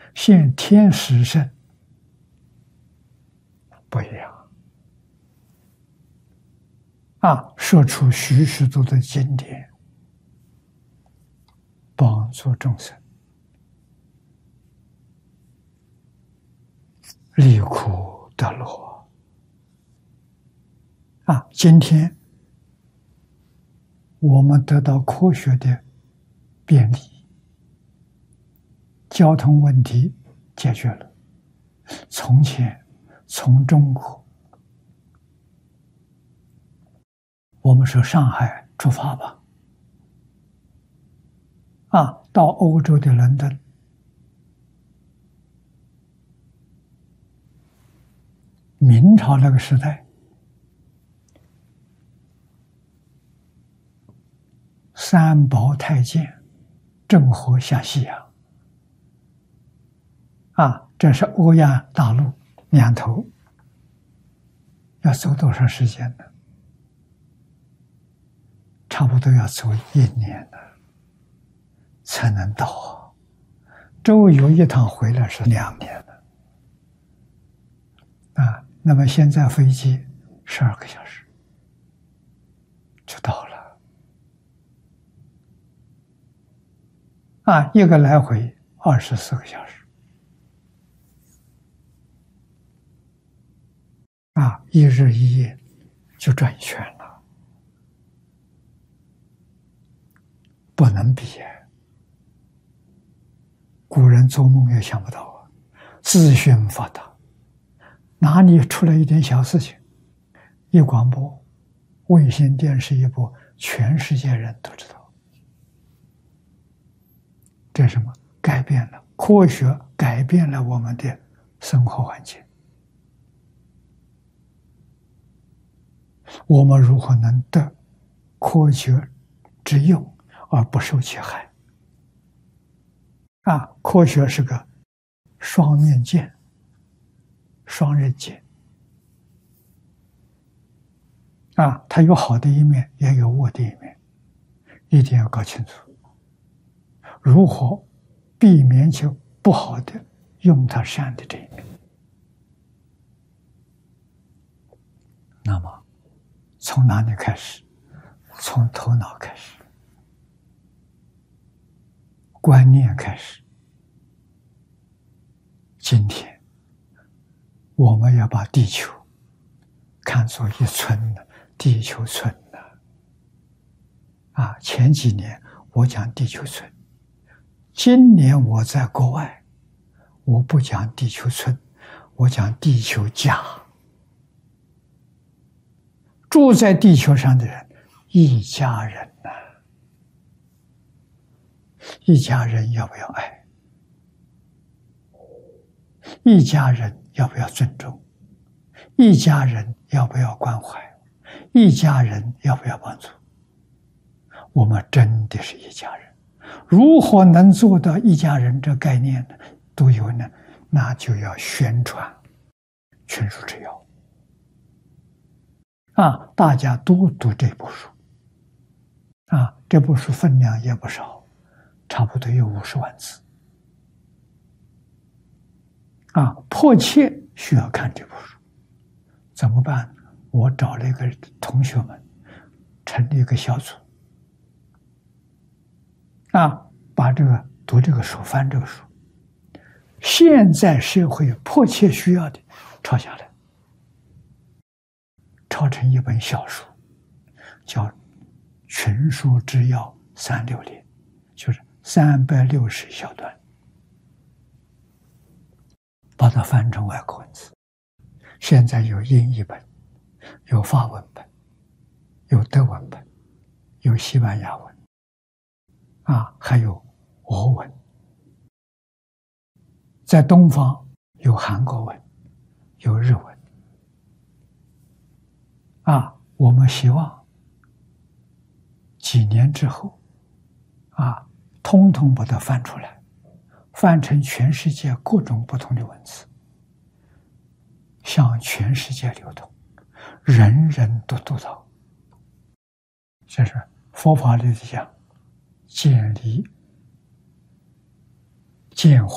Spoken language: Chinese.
现天时圣不一样啊！说出许许多多的经典，帮助众生离苦得乐啊！今天我们得到科学的便利，交通问题解决了。从前从中国，我们说上海出发吧，啊，到欧洲的伦敦，明朝那个时代，三宝太监郑和下西洋，啊，这是欧亚大陆两头，要走多长时间呢？差不多要走1年了，才能到啊。周游一趟回来是2年了，啊，那么现在飞机12个小时就到了，啊，一个来回24个小时，啊，1日1夜就转一圈了。不能比，古人做梦也想不到啊！资讯发达，哪里出了一点小事情，一广播、卫星电视一播，全世界人都知道。这是什么？改变了科学，改变了我们的生活环境。我们如何能得科学之用而不受其害？啊，科学是个双面剑、双刃剑啊，它有好的一面，也有恶的一面，一定要搞清楚。如何避免就不好的，用它善的这一面？那么，从哪里开始？从头脑开始。观念开始。今天我们要把地球看作一村的地球村的啊！前几年我讲地球村，今年我在国外，我不讲地球村，我讲地球家。住在地球上的人，一家人呐。一家人要不要爱？一家人要不要尊重？一家人要不要关怀？一家人要不要帮助？我们真的是一家人。如何能做到一家人这概念呢？都有呢，那就要宣传群书之要啊！大家多读这部书啊！这部书分量也不少，差不多有50万字啊！迫切需要看这部书，怎么办？我找了一个同学们，成立一个小组啊，把这个读这个书，翻这个书，现在社会迫切需要的抄下来，抄成一本小书，叫《群书之要360》，就是360小段，把它翻成外国文字。现在有英译本，有法文本，有德文本，有西班牙文啊，还有俄文。在东方有韩国文，有日文啊。我们希望几年之后啊，通通把它翻出来，翻成全世界各种不同的文字，向全世界流通，人人都读到。这是佛法里讲见理见惑